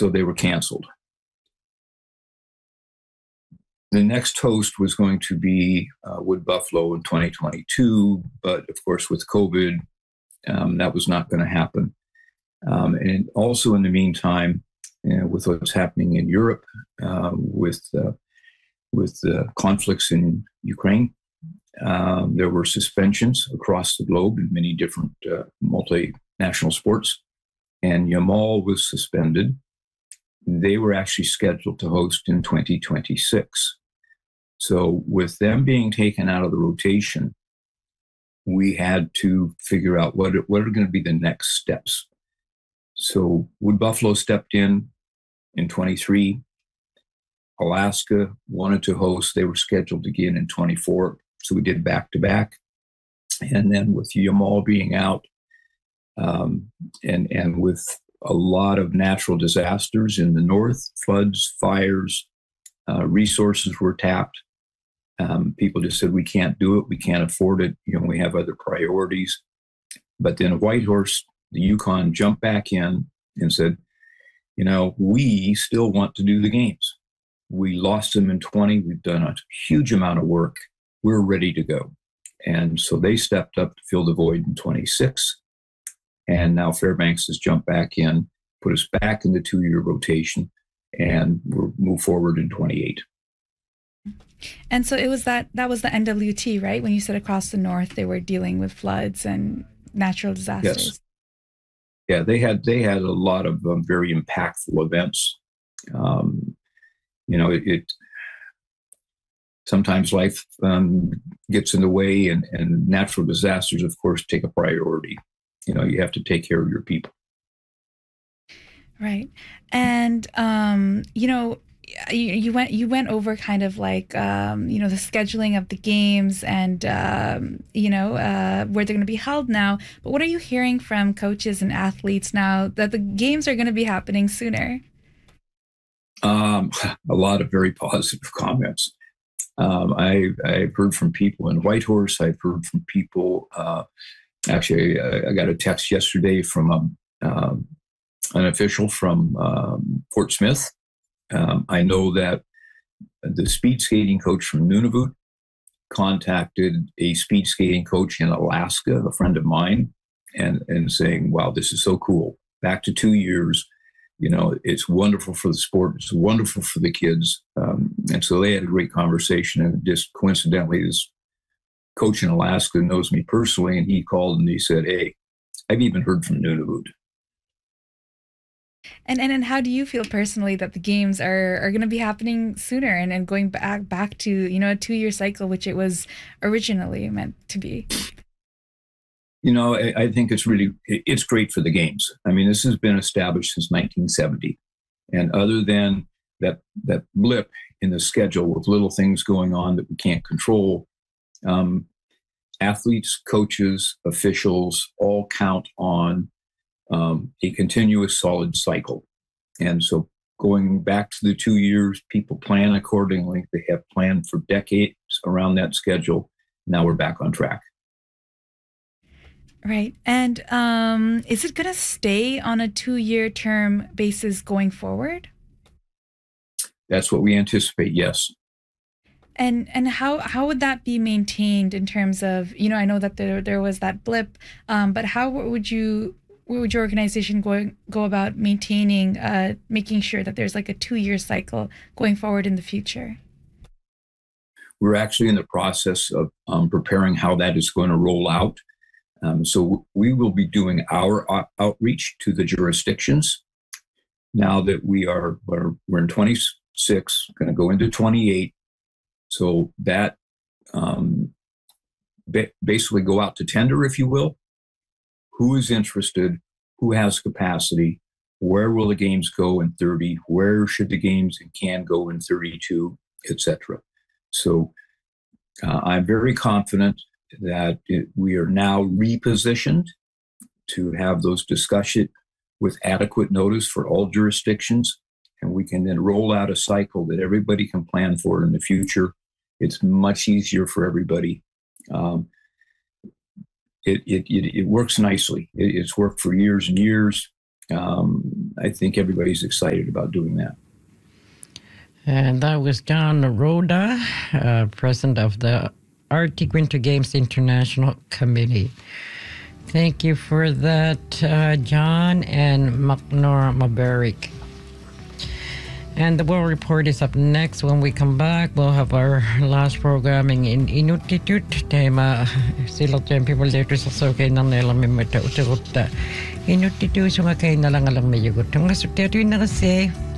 so they were canceled. The next host was going to be Wood Buffalo in 2022, but of course with COVID, that was not going to happen. And also in the meantime, with what's happening in Europe, with the conflicts in Ukraine, there were suspensions across the globe in many different multinational sports, and Yamal was suspended. They were actually scheduled to host in 2026. So with them being taken out of the rotation, we had to figure out what are going to be the next steps. So Wood Buffalo stepped in 23. Alaska wanted to host. They were scheduled again in 24. So we did back-to-back. And then with Yamal being out, and with a lot of natural disasters in the north, floods, fires, resources were tapped. People just said, we can't do it. We can't afford it. We have other priorities. But then Whitehorse, the Yukon, jumped back in and said, we still want to do the games. We lost them in 20. We've done a huge amount of work. We're ready to go. And so they stepped up to fill the void in 26. And now Fairbanks has jumped back in, put us back in the 2-year rotation, and we'll move forward in 28. And so it was that was the NWT, right? When you said across the north, they were dealing with floods and natural disasters. Yes. Yeah, they had a lot of very impactful events. Sometimes life gets in the way, and natural disasters, of course, take a priority. You have to take care of your people. Right. And, you went over kind of like, the scheduling of the games and, where they're going to be held now. But what are you hearing from coaches and athletes now that the games are going to be happening sooner? A lot of very positive comments. I've heard from people in Whitehorse. I've heard from people. Actually, I got a text yesterday from an official from Fort Smith. I know that the speed skating coach from Nunavut contacted a speed skating coach in Alaska, a friend of mine, and saying, wow, this is so cool. Back to 2 years. It's wonderful for the sport. It's wonderful for the kids. And so they had a great conversation. And just coincidentally, this coach in Alaska knows me personally, and he called and he said, hey, I've even heard from Nunavut. And how do you feel personally that the games are going to be happening sooner and going back to, a 2-year cycle, which it was originally meant to be? I think it's great for the games. I mean, this has been established since 1970. And other than that blip in the schedule with little things going on that we can't control, athletes, coaches, officials all count on a continuous solid cycle. And so going back to the 2 years, people plan accordingly. They have planned for decades around that schedule. Now we're back on track. Right. And is it going to stay on a 2-year term basis going forward? That's what we anticipate, yes. And how would that be maintained in terms of, I know that there was that blip, but how would your organization go about maintaining, making sure that there's like a 2-year cycle going forward in the future? We're actually in the process of preparing how that is going to roll out. So we will be doing our outreach to the jurisdictions now that we're in 26, going to go into 28. So that basically go out to tender, if you will. Who is interested? Who has capacity? Where will the games go in 30? Where should the games and can go in 32, etc. So I'm very confident that we are now repositioned to have those discussions with adequate notice for all jurisdictions, and we can then roll out a cycle that everybody can plan for in the future. It's much easier for everybody. It works nicely. It's worked for years and years. I think everybody's excited about doing that. And that was John Roda, president of the Arctic Winter Games International Committee. Thank you for that, John and Maknor Maberik. And the World Report is up next. When we come back, we'll have our last programming in Inuktitut. Tema silot yung people dito sa sokay ng nila may matauturot. Inuktitut sumakay na lang alang mayugot. Ang nasuktiyo na kasi.